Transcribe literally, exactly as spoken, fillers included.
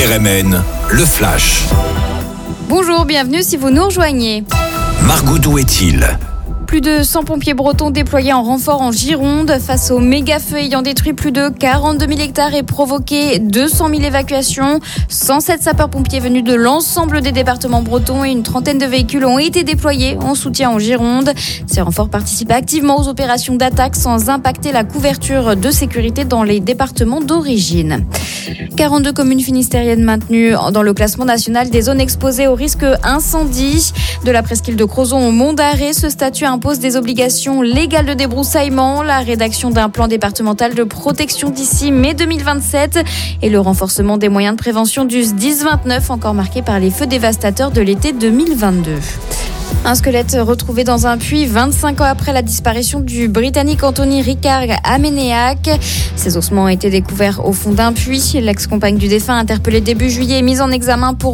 R M N, le Flash. Bonjour, bienvenue si vous nous rejoignez. Margot, d'où est-il ? Plus de cent pompiers bretons déployés en renfort en Gironde face au méga-feu ayant détruit plus de quarante-deux mille hectares et provoqué deux cent mille évacuations. cent sept sapeurs-pompiers venus de l'ensemble des départements bretons et une trentaine de véhicules ont été déployés en soutien en Gironde. Ces renforts participent activement aux opérations d'attaque sans impacter la couverture de sécurité dans les départements d'origine. quarante-deux communes finistériennes maintenues dans le classement national des zones exposées au risque incendie. De la presqu'île de Crozon au Mont d'Arrée, ce statut impose des obligations légales de débroussaillement, la rédaction d'un plan départemental de protection d'ici mai deux mille vingt-sept et le renforcement des moyens de prévention du S dix vingt-neuf, encore marqué par les feux dévastateurs de l'été deux mille vingt-deux. Un squelette retrouvé dans un puits vingt-cinq ans après la disparition du Britannique Anthony Ricard à Ménéac. Ses ossements ont été découverts au fond d'un puits. L'ex-compagne du défunt, interpellée début juillet, est mise en examen pour